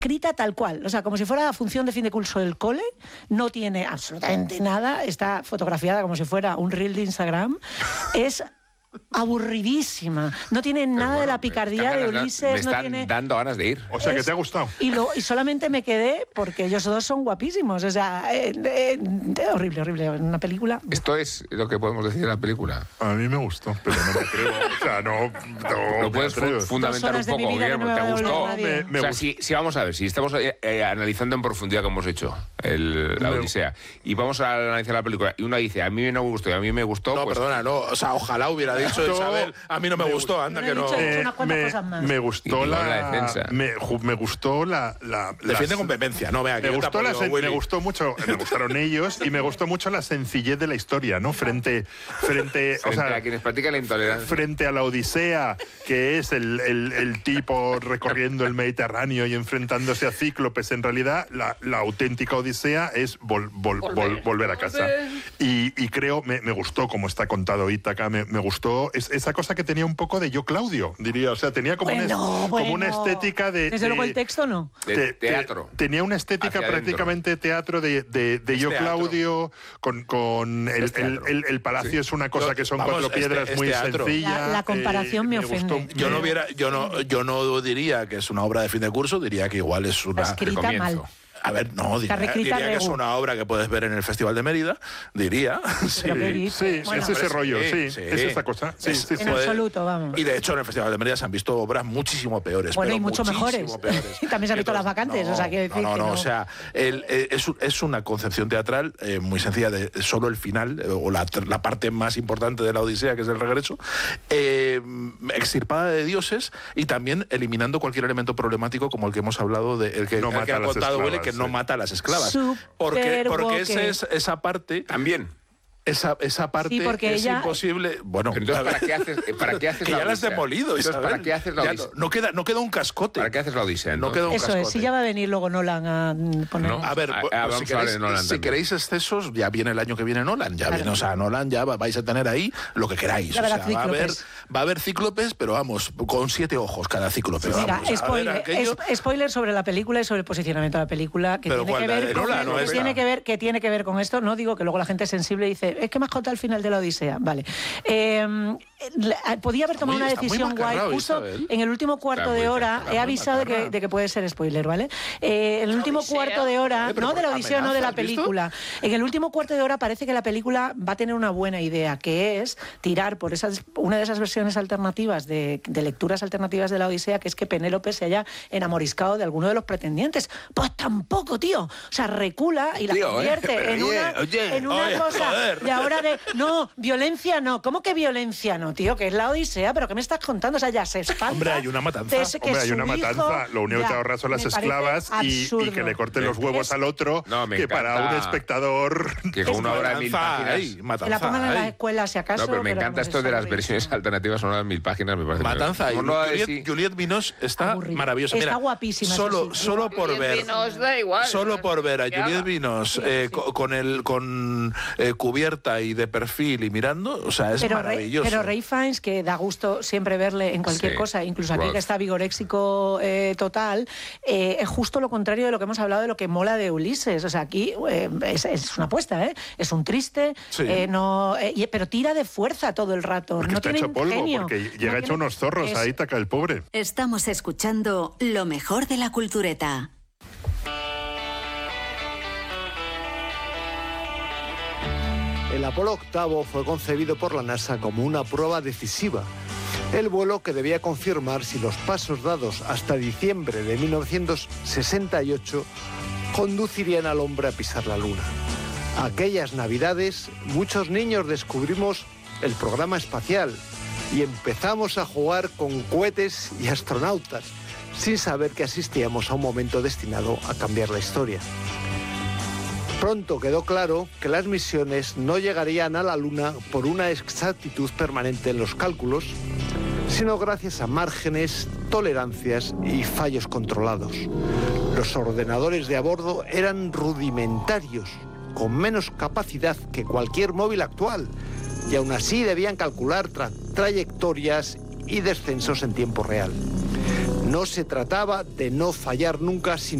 escrita tal cual, o sea, como si fuera la función de fin de curso del cole, no tiene absolutamente nada, está fotografiada como si fuera un reel de Instagram, es aburridísima, no tiene nada de la picardía de Ulises, me están no tiene... dando ganas de ir. O sea, que te ha gustado. Y solamente me quedé porque ellos dos son guapísimos, o sea, horrible, una película. Esto es lo que podemos decir de la película. A mí me gustó, pero no me creo. O sea, no puedes fundamentar un poco, Guillermo. ¿Te gustó? O sea, si vamos a ver, si estamos analizando en profundidad como hemos hecho la Odisea, y vamos a analizar la película, y uno dice, a mí no me gustó y a mí me gustó... No, pues, perdona, no, o sea, ojalá hubiera dicho Isabel, a mí no me gustó, anda que no... Me gustó la defensa. Me gustó la Defiende con vehemencia, no, vea, que me gustó mucho, me gustaron ellos, y me gustó mucho la sencillez de la historia, ¿no? Frente o sea, a quienes practican la intolerancia. Frente a la Odisea, que es el tipo recorriendo el Mediterráneo y enfrentándose a cíclopes, en realidad la auténtica Odisea es volver a casa. Y creo, me gustó cómo está contado Ítaca, me gustó esa cosa que tenía un poco de Yo Claudio, diría, o sea, tenía como una estética de... Desde luego el texto no. De teatro. Tenía una estética prácticamente teatro de Yo Claudio, con el palacio es una cosa que son cuatro piedras muy sencilla. La comparación me ofende. Yo no diría que es una obra de fin de curso, diría que igual es una... Escrita mal. A ver, no, diría que es una obra que puedes ver en el Festival de Mérida, diría. Sí, es ese rollo, es esa cosa. En absoluto, vamos. Y de hecho en el Festival de Mérida se han visto obras muchísimo peores. Bueno, pero y mucho mejores. Y también se han visto Las Vacantes, o sea, quiero decir que no. O sea, es una concepción teatral muy sencilla de solo el final, o la parte más importante de la Odisea, que es el regreso, extirpada de dioses y también eliminando cualquier elemento problemático como el que hemos hablado, el que ha contado Willy, que no mata a las esclavas. Porque esa parte... También. Esa parte es imposible. Bueno, pero entonces, ¿para qué haces que ya la has demolido, Isabel. ¿Para qué haces la Odisea? No queda un cascote. ¿Para qué haces la Odisea? No queda un cascote. Eso es, si ya va a venir luego Nolan a poner... No, a ver, si queréis excesos, ya viene el año que viene Nolan. O sea, Nolan ya vais a tener ahí lo que queráis. O sea, va a haber cíclopes, pero vamos, con 7 ojos cada cíclope. Mira, spoiler sobre la película y sobre el posicionamiento de la película, que tiene que ver con esto. No digo que luego la gente sensible dice, es que me has contado el final de la Odisea. Vale. Podía haber tomado una decisión guay. Justo en el último cuarto de hora, he avisado de que puede ser spoiler, ¿vale? En el último cuarto de hora, no de la Odisea, no de la película. En el último cuarto de hora parece que la película va a tener una buena idea, que es tirar por una de esas versiones alternativas, de lecturas alternativas de la Odisea, que es que Penélope se haya enamoriscado de alguno de los pretendientes. Pues tampoco, tío. O sea, recula y la convierte en una cosa de ahora no, violencia no. ¿Cómo que violencia no, tío? Que es la Odisea, pero ¿qué me estás contando? O sea, ya se espanta. Hombre, hay una matanza. Lo único que te ahorras son las esclavas y que le corten los huevos al otro, que para un espectador... Que con una obra de 1000 páginas... Que la pongan en las escuelas, si acaso... No, pero me encanta esto de las versiones alternativas, son unas 1000 páginas, me parece. Matanza. Juliette Binoche está maravillosa. Está guapísima. Solo por ver... Solo por ver a Juliette Binoche con cubierta y de perfil y mirando, o sea, es maravilloso. Pero Ray Fiennes, que da gusto siempre verle en cualquier cosa, incluso aquí que está vigoréxico total, es justo lo contrario de lo que hemos hablado de lo que mola de Ulises. O sea, aquí es una apuesta, es un triste, pero tira de fuerza todo el rato. Porque está hecho polvo, porque llega hecho unos zorros a Ítaca, el pobre. Estamos escuchando lo mejor de la cultureta. El Apolo 8 fue concebido por la NASA como una prueba decisiva. El vuelo que debía confirmar si los pasos dados hasta diciembre de 1968 conducirían al hombre a pisar la Luna. Aquellas Navidades, muchos niños descubrimos el programa espacial y empezamos a jugar con cohetes y astronautas, sin saber que asistíamos a un momento destinado a cambiar la historia. Pronto quedó claro que las misiones no llegarían a la Luna por una exactitud permanente en los cálculos, sino gracias a márgenes, tolerancias y fallos controlados. Los ordenadores de a bordo eran rudimentarios, con menos capacidad que cualquier móvil actual, y aún así debían calcular trayectorias y descensos en tiempo real. No se trataba de no fallar nunca, sino